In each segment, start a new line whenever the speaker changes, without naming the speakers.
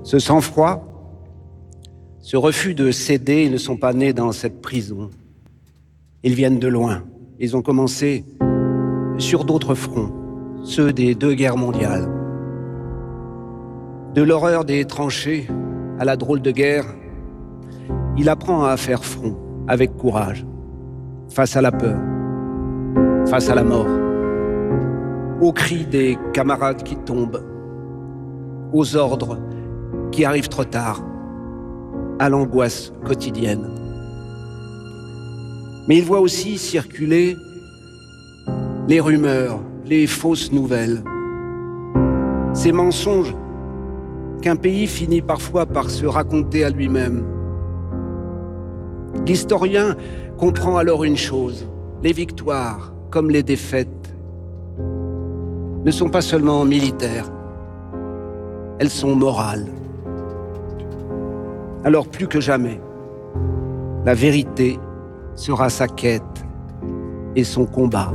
Ce sang-froid, ce refus de céder, ils ne sont pas nés dans cette prison. Ils viennent de loin. Ils ont commencé sur d'autres fronts, ceux des 2 guerres mondiales. De l'horreur des tranchées à la drôle de guerre, il apprend à faire front avec courage, face à la peur, face à la mort, aux cris des camarades qui tombent, aux ordres qui arrivent trop tard, à l'angoisse quotidienne. Mais il voit aussi circuler les rumeurs, les fausses nouvelles, ces mensonges qu'un pays finit parfois par se raconter à lui-même. L'historien comprend alors une chose: les victoires, comme les défaites, ne sont pas seulement militaires, elles sont morales. Alors plus que jamais, la vérité sera sa quête et son combat.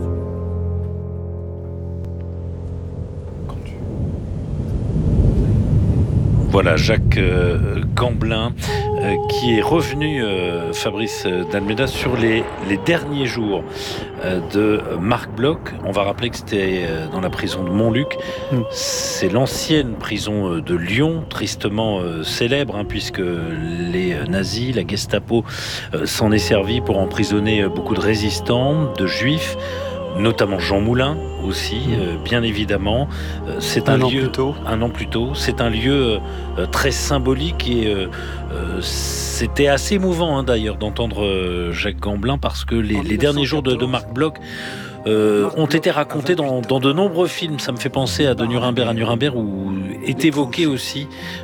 Voilà, Jacques Gamblin qui est revenu, Fabrice d'Almeida, sur les derniers jours de Marc Bloch. On va rappeler que c'était dans la prison de Montluc. C'est l'ancienne prison de Lyon, tristement célèbre, puisque les nazis, la Gestapo, s'en est servi pour emprisonner beaucoup de résistants, de juifs, notamment Jean Moulin aussi, bien évidemment. C'est un lieu, un an plus tôt. C'est un lieu très symbolique et c'était assez émouvant d'ailleurs d'entendre Jacques Gamblin, parce que les derniers jours de Marc Bloch ont été racontés dans de nombreux films. Ça me fait penser à De Nuremberg à Nuremberg, où est évoqué aussi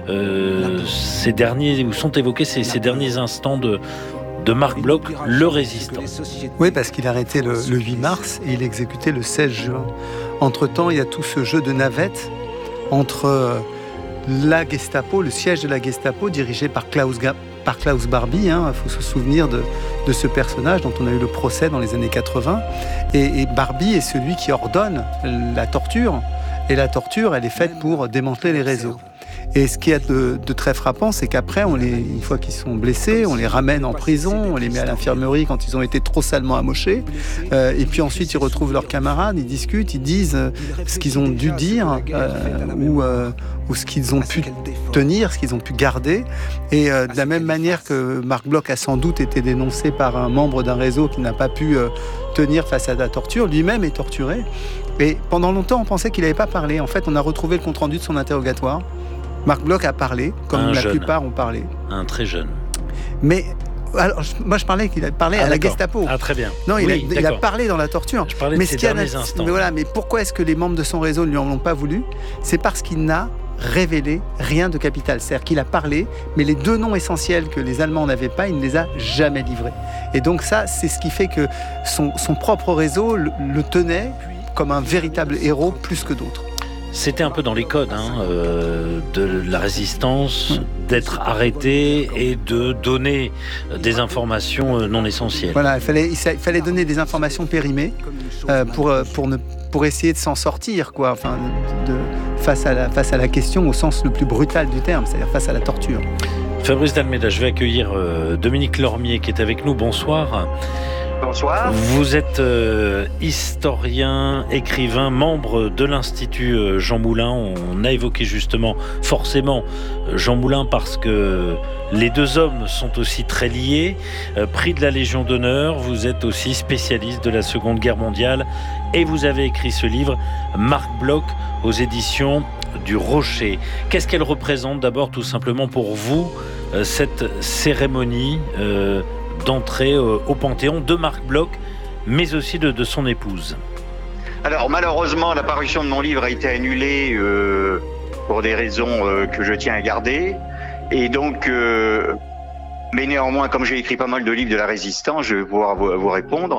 ces derniers instants de Marc Bloch, le résistant.
Oui, parce qu'il a arrêté le 8 mars et il est exécuté le 16 juin. Entre-temps, il y a tout ce jeu de navette entre la Gestapo, le siège de la Gestapo, dirigé par Klaus Barbie. Il faut se souvenir de ce personnage dont on a eu le procès dans les années 80. Et Barbie est celui qui ordonne la torture. Et la torture, elle est faite pour démanteler les réseaux. Et ce qui est de très frappant, c'est qu'après, une fois qu'ils sont blessés, on les ramène en prison, on les met à l'infirmerie quand ils ont été trop salement amochés. Et puis ensuite, ils retrouvent leurs camarades, ils discutent, ils disent ce qu'ils ont dû dire ou ce qu'ils ont pu tenir, ce qu'ils ont pu garder. Et de la même manière que Marc Bloch a sans doute été dénoncé par un membre d'un réseau qui n'a pas pu tenir face à la torture, lui-même est torturé. Et pendant longtemps, on pensait qu'il n'avait pas parlé. En fait, on a retrouvé le compte-rendu de son interrogatoire. Marc Bloch a parlé, comme la plupart ont parlé.
Un très jeune.
Mais alors, moi, je parlais qu'il a parlé à la Gestapo.
Ah, très bien.
Non, il a parlé dans la torture.
Je parlais de ces derniers instants.
Mais pourquoi est-ce que les membres de son réseau ne lui en ont pas voulu ? C'est parce qu'il n'a révélé rien de capital. C'est-à-dire qu'il a parlé, mais les 2 noms essentiels que les Allemands n'avaient pas, il ne les a jamais livrés. Et donc ça, c'est ce qui fait que son propre réseau le tenait comme un véritable héros plus que d'autres.
C'était un peu dans les codes de la résistance, d'être arrêté et de donner des informations non essentielles.
Voilà, il fallait donner des informations périmées pour essayer de s'en sortir, quoi. Enfin, face à la question au sens le plus brutal du terme, c'est-à-dire face à la torture.
Fabrice d'Almeida, je vais accueillir Dominique Lormier qui est avec nous. Bonsoir.
Bonsoir.
Vous êtes historien, écrivain, membre de l'Institut Jean Moulin. On a évoqué justement forcément Jean Moulin parce que les 2 hommes sont aussi très liés. Prix de la Légion d'honneur, vous êtes aussi spécialiste de la Seconde Guerre mondiale et vous avez écrit ce livre, Marc Bloch, aux éditions du Rocher. Qu'est-ce qu'elle représente d'abord tout simplement pour vous, cette cérémonie d'entrée au Panthéon de Marc Bloch, mais aussi de son épouse?
Alors malheureusement, la parution de mon livre a été annulée pour des raisons que je tiens à garder. Et donc, mais néanmoins, comme j'ai écrit pas mal de livres de la Résistance, je vais pouvoir vous répondre.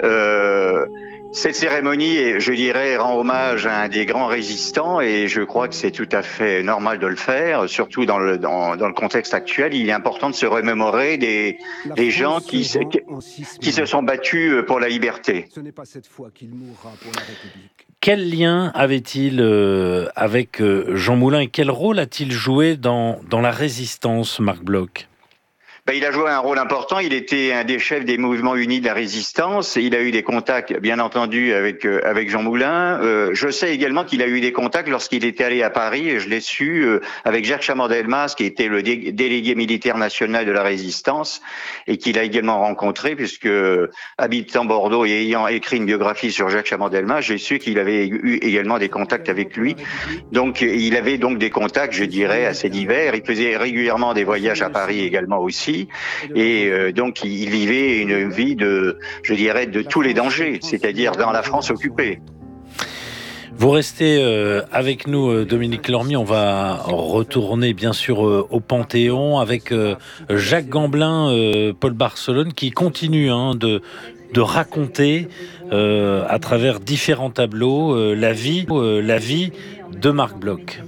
Cette cérémonie, je dirais, rend hommage à un des grands résistants et je crois que c'est tout à fait normal de le faire, surtout dans le contexte actuel. Il est important de se remémorer des gens qui se sont battus pour la liberté.
Ce n'est pas cette fois qu'il mourra pour la République.
Quel lien avait-il avec Jean Moulin et quel rôle a-t-il joué dans la résistance, Marc Bloch ?
Il a joué un rôle important. Il était un des chefs des mouvements unis de la résistance. Il a eu des contacts, bien entendu, avec Jean Moulin. Je sais également qu'il a eu des contacts lorsqu'il était allé à Paris, et je l'ai su, avec Jacques Chaban-Delmas, qui était le délégué militaire national de la résistance, et qu'il a également rencontré, puisque habitant Bordeaux et ayant écrit une biographie sur Jacques Chaban-Delmas, j'ai su qu'il avait eu également des contacts avec lui. Donc, il avait donc des contacts, je dirais, assez divers. Il faisait régulièrement des voyages à Paris également aussi. Et donc, il vivait une vie de tous les dangers, c'est-à-dire dans la France occupée.
Vous restez avec nous, Dominique Lormy. On va retourner, bien sûr, au Panthéon avec Jacques Gamblin, Paul Barcelone, qui continue de raconter à travers différents tableaux la vie de Marc Bloch.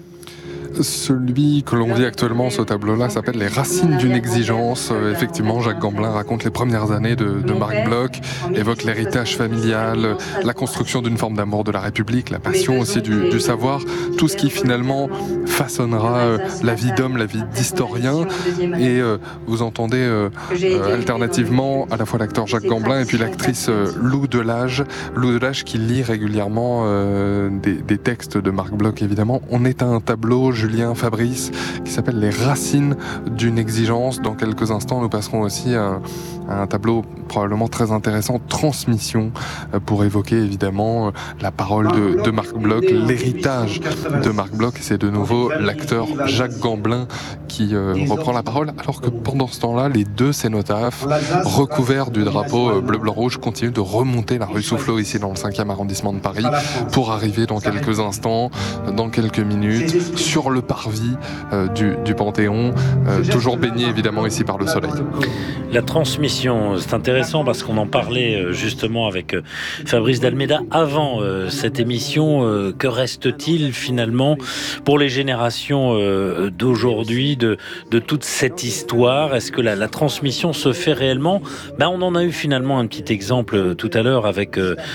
Celui que l'on vit actuellement, ce tableau-là, s'appelle Les Racines d'une exigence. Effectivement, Jacques Gamblin raconte les premières années de Marc Bloch, évoque l'héritage familial, la construction d'une forme d'amour de la République, la passion aussi du savoir, tout ce qui finalement façonnera la vie d'homme, la vie d'historien. Et vous entendez alternativement à la fois l'acteur Jacques Gamblin et puis l'actrice Lou Delage qui lit régulièrement des textes de Marc Bloch, évidemment. On est à un tableau, Julien, Fabrice, qui s'appelle Les Racines d'une exigence. Dans quelques instants, nous passerons aussi à un tableau probablement très intéressant, Transmission, pour évoquer évidemment la parole de Marc Bloch, l'héritage de Marc Bloch. Et c'est de nouveau l'acteur Jacques Gamblin qui reprend la parole, alors que pendant ce temps-là, les deux cénotaphes, recouverts du drapeau bleu-blanc-rouge, continuent de remonter la rue Soufflot, ici dans le 5e arrondissement de Paris, pour arriver dans quelques instants, dans quelques minutes, sur le parvis du Panthéon, toujours baigné évidemment ici par le soleil.
La transmission, c'est intéressant parce qu'on en parlait justement avec Fabrice d'Almeida avant cette émission. Que reste-t-il finalement pour les générations d'aujourd'hui de toute cette histoire? Est-ce que la transmission se fait réellement? On en a eu finalement un petit exemple tout à l'heure avec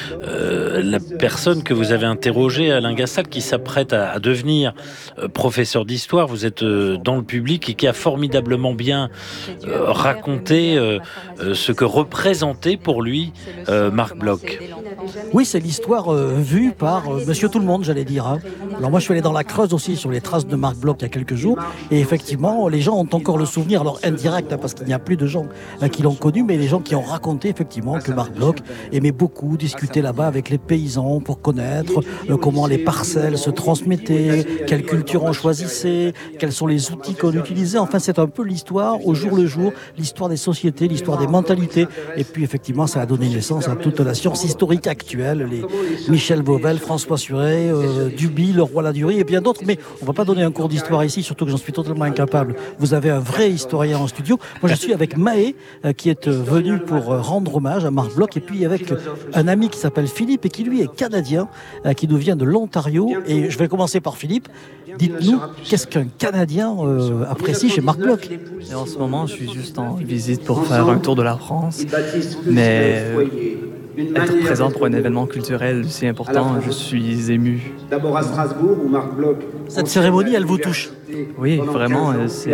la personne que vous avez interrogée, Alain Gassal, qui s'apprête à devenir professeur d'histoire. Vous êtes dans le public et qui a formidablement bien raconté ce que représentait pour lui Marc Bloch.
Oui, c'est l'histoire vue par Monsieur Tout-le-Monde, j'allais dire. Alors moi, je suis allé dans la Creuse aussi sur les traces de Marc Bloch il y a quelques jours, et effectivement, les gens ont encore le souvenir, alors indirect, parce qu'il n'y a plus de gens qui l'ont connu, mais les gens qui ont raconté effectivement que Marc Bloch aimait beaucoup discuter là-bas avec les paysans pour connaître comment les parcelles se transmettaient, quelle culture on choisissait, quels sont les outils qu'on utilisait. Enfin, c'est un peu l'histoire au jour le jour, l'histoire des sociétés, l'histoire des mentalités. Et puis, effectivement, ça a donné naissance à toute la science historique actuelle, les Michel Bauvel, François Suret, Duby, Leroy Ladurie et bien d'autres. Mais on ne va pas donner un cours d'histoire ici, surtout que j'en suis totalement incapable. Vous avez un vrai historien en studio. Moi, je suis avec Mahé, qui est venu pour rendre hommage à Marc Bloch, et puis avec un ami qui s'appelle Philippe et qui, lui, est canadien, qui nous vient de l'Ontario. Et je vais commencer par Philippe. Dites-nous, qu'est-ce qu'un Canadien apprécie chez Marc Bloch?
Et en ce moment, je suis juste en visite pour faire un tour de la France, mais être présent pour un événement culturel si important, je suis ému.
D'abord à Strasbourg, où Marc Bloch...
Cette cérémonie, elle vous touche?
Oui, vraiment, c'est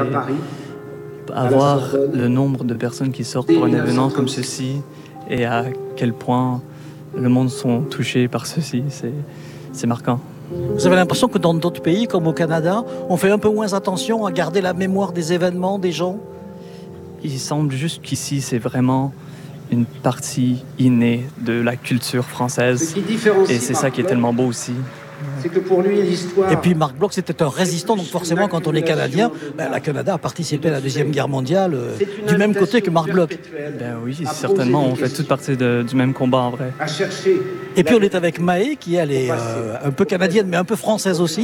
avoir le nombre de personnes qui sortent pour un événement comme ceci et à quel point le monde sont touchés par ceci, c'est marquant.
Vous avez l'impression que dans d'autres pays, comme au Canada, on fait un peu moins attention à garder la mémoire des événements, des gens?
Il semble juste qu'ici, c'est vraiment une partie innée de la culture française. Et c'est ça qui est tellement beau aussi.
C'est que pour lui, l'histoire...
Et puis Marc Bloch, c'était un résistant, donc forcément, quand on est Canadien, la Canada a participé à la Deuxième Guerre mondiale du même côté que Marc Bloch.
Oui, certainement, on fait toute partie du même combat en vrai.
Et puis on est avec Mahé, qui elle est un peu canadienne, mais un peu française aussi.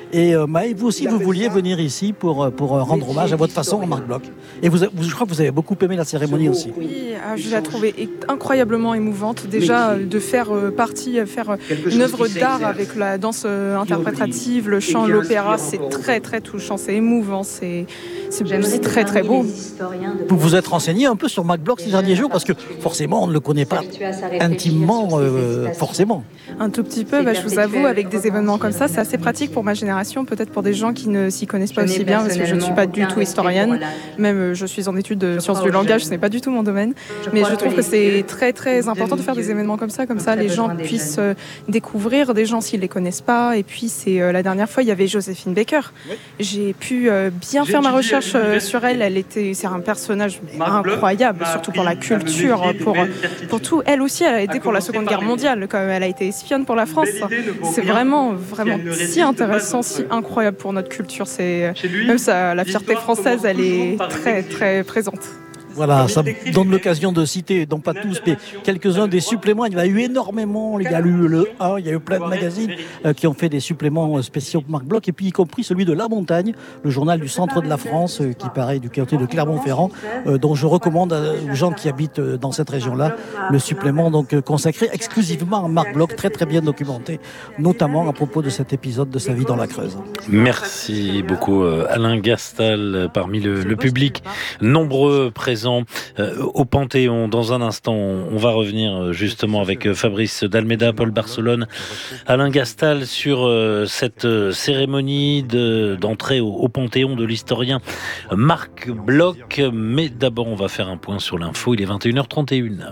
Et Maë, vous aussi, vous vouliez venir ici pour rendre hommage à votre façon à Marc Bloch. Et je crois que vous avez beaucoup aimé la cérémonie aussi.
Oui, je l'ai trouvée incroyablement émouvante. Déjà, de faire une œuvre d'art avec la danse interprétative, le chant, l'opéra, c'est très très touchant, c'est émouvant, c'est très très beau.
Vous vous êtes renseigné un peu sur Marc Bloch ces derniers jours, parce que forcément on ne le connaît pas intimement, forcément.
Un tout petit peu, je vous avoue, avec des événements comme ça, c'est assez pratique pour ma génération, peut-être pour des gens qui ne s'y connaissent pas aussi bien, parce que je ne suis pas du tout historienne, même je suis en études de sciences du langage, ce n'est pas du tout mon domaine, mais je trouve que c'est très très important de faire des événements comme ça les gens puissent découvrir des gens s'ils ne les connaissent pas. Et puis la dernière fois il y avait Joséphine Baker, j'ai pu bien faire ma recherche sur elle, c'est un personnage incroyable, surtout pour la culture, pour tout. Elle aussi, elle a été pour la Seconde Guerre mondiale, quand même. Elle a été espionne pour la France. C'est vraiment si intéressant, si incroyable pour notre culture. Même ça, la fierté française, elle est très très présente.
Voilà, ça me donne l'occasion de citer, non pas tous, mais quelques-uns des suppléments. Il y en a eu énormément. Il y a eu le 1, il y a eu plein de magazines qui ont fait des suppléments spéciaux pour Marc Bloch, et puis y compris celui de La Montagne, le journal du centre de la France, qui paraît du côté de Clermont-Ferrand, dont je recommande aux gens qui habitent dans cette région-là le supplément donc consacré exclusivement à Marc Bloch, très très bien documenté, notamment à propos de cet épisode de sa vie dans la Creuse.
Merci beaucoup Alain Gastal, parmi le public nombreux présents au Panthéon. Dans un instant, on va revenir justement avec Fabrice d'Almeida, Paul Barcelone, Alain Gastal sur cette cérémonie d'entrée au Panthéon de l'historien Marc Bloch. Mais d'abord, on va faire un point sur l'info. Il est 21h31.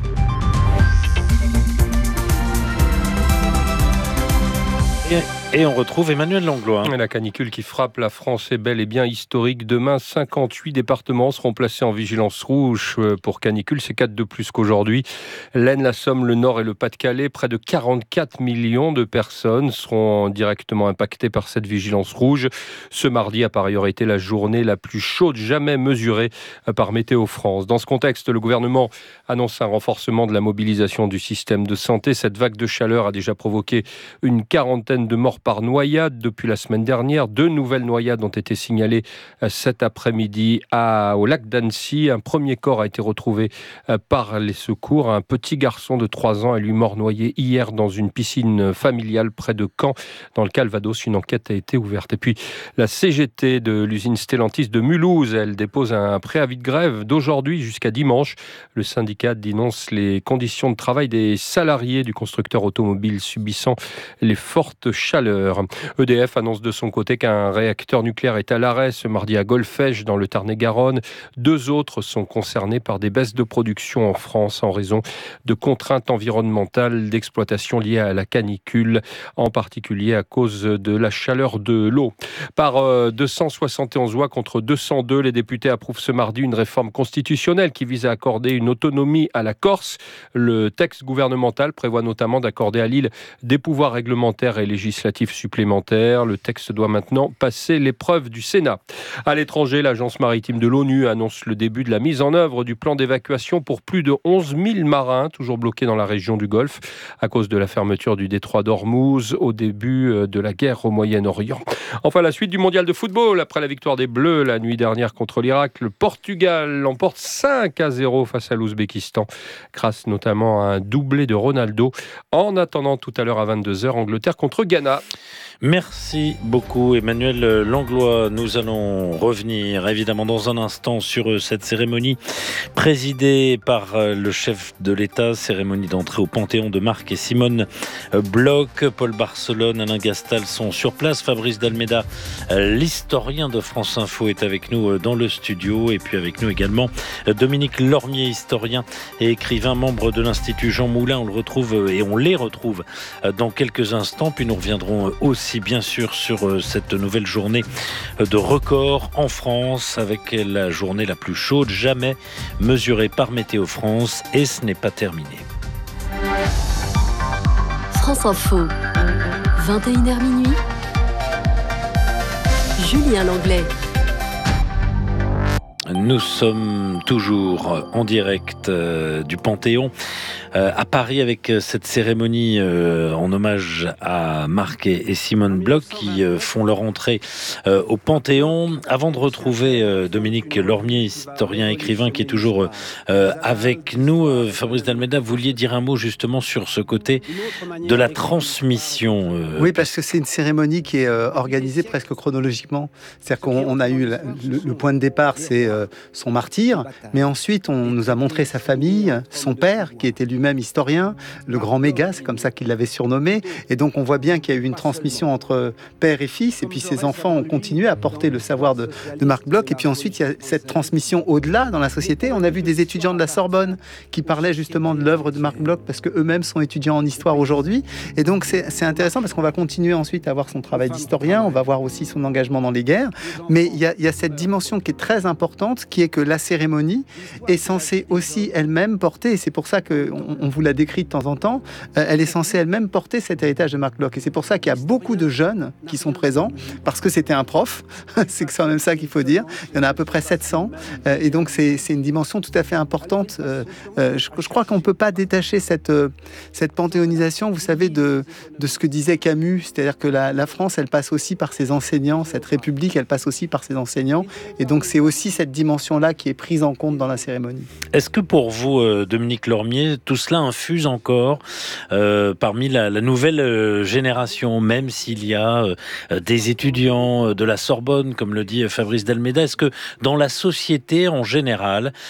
Et on retrouve Emmanuel Langlois.
La canicule qui frappe la France est bel et bien historique. Demain, 58 départements seront placés en vigilance rouge pour canicule. C'est 4 de plus qu'aujourd'hui. L'Aisne, la Somme, le Nord et le Pas-de-Calais, près de 44 millions de personnes seront directement impactées par cette vigilance rouge. Ce mardi a par ailleurs été la journée la plus chaude jamais mesurée par Météo France. Dans ce contexte, le gouvernement annonce un renforcement de la mobilisation du système de santé. Cette vague de chaleur a déjà provoqué une quarantaine de morts par noyade depuis la semaine dernière. 2 nouvelles noyades ont été signalées cet après-midi au lac d'Annecy. Un premier corps a été retrouvé par les secours. Un petit garçon de 3 ans est lui mort noyé hier dans une piscine familiale près de Caen. Dans le Calvados, une enquête a été ouverte. Et puis la CGT de l'usine Stellantis de Mulhouse, elle dépose un préavis de grève d'aujourd'hui jusqu'à dimanche. Le syndicat dénonce les conditions de travail des salariés du constructeur automobile subissant les fortes chaleurs. EDF annonce de son côté qu'un réacteur nucléaire est à l'arrêt ce mardi à Golfech dans le Tarn-et-Garonne. 2 autres sont concernés par des baisses de production en France en raison de contraintes environnementales d'exploitation liées à la canicule, en particulier à cause de la chaleur de l'eau. Par 271 voix contre 202, les députés approuvent ce mardi une réforme constitutionnelle qui vise à accorder une autonomie à la Corse. Le texte gouvernemental prévoit notamment d'accorder à l'île des pouvoirs réglementaires et législatifs supplémentaires. Le texte doit maintenant passer l'épreuve du Sénat. À l'étranger, l'agence maritime de l'ONU annonce le début de la mise en œuvre du plan d'évacuation pour plus de 11 000 marins, toujours bloqués dans la région du Golfe à cause de la fermeture du détroit d'Ormuz au début de la guerre au Moyen-Orient. Enfin, la suite du mondial de football. Après la victoire des Bleus la nuit dernière contre l'Irak, le Portugal l'emporte 5-0 face à l'Ouzbékistan, grâce notamment à un doublé de Ronaldo. En attendant, tout à l'heure à 22h, Angleterre contre Ghana.
Merci beaucoup Emmanuel Langlois. Nous allons revenir évidemment dans un instant sur cette cérémonie présidée par le chef de l'État, cérémonie d'entrée au Panthéon de Marc et Simone Bloch. Paul Barcelone, Alain Gastal sont sur place. Fabrice d'Almeida, l'historien de France Info, est avec nous dans le studio. Et puis avec nous également Dominique Lormier, historien et écrivain, membre de l'Institut Jean Moulin. On le retrouve et on les retrouve dans quelques instants. Puis nous reviendrons aussi bien sûr sur cette nouvelle journée de record en France, avec la journée la plus chaude jamais mesurée par Météo France, et ce n'est pas terminé.
France Info, 21h minuit, Julien Langlais. Nous
sommes toujours en direct du Panthéon à Paris avec cette cérémonie en hommage à Marc et Simone Bloch qui font leur entrée au Panthéon. Avant de retrouver Dominique Lormier, historien écrivain qui est toujours avec nous, Fabrice d'Almeida, vous vouliez dire un mot justement sur ce côté de la transmission.
Oui, parce que c'est une cérémonie qui est organisée presque chronologiquement. C'est-à-dire qu'on a eu le point de départ, c'est son martyre, mais ensuite on nous a montré sa famille, son père qui était lui-même historien, le grand méga, c'est comme ça qu'il l'avait surnommé, et donc on voit bien qu'il y a eu une transmission entre père et fils, et puis ses enfants ont continué à porter le savoir de Marc Bloch, et puis ensuite il y a cette transmission au-delà dans la société. On a vu des étudiants de la Sorbonne qui parlaient justement de l'œuvre de Marc Bloch parce qu'eux-mêmes sont étudiants en histoire aujourd'hui, et donc c'est intéressant parce qu'on va continuer ensuite à voir son travail d'historien, on va voir aussi son engagement dans les guerres, mais il y a cette dimension qui est très importante, qui est que la cérémonie est censée aussi elle-même porter, et c'est pour ça qu'on vous l'a décrit de temps en temps, elle est censée elle-même porter cet héritage de Marc Bloch, et c'est pour ça qu'il y a beaucoup de jeunes qui sont présents, parce que c'était un prof, c'est quand même ça qu'il faut dire, il y en a à peu près 700, et donc c'est une dimension tout à fait importante. Je crois qu'on ne peut pas détacher cette panthéonisation, vous savez, de ce que disait Camus, c'est-à-dire que la France, elle passe aussi par ses enseignants, cette République, elle passe aussi par ses enseignants, et donc c'est aussi cette dimension-là qui est prise en compte dans la cérémonie.
Est-ce que pour vous, Dominique Lormier, tout cela infuse encore parmi la nouvelle génération, même s'il y a des étudiants de la Sorbonne, comme le dit Fabrice d'Almeida, est-ce que dans la société en général,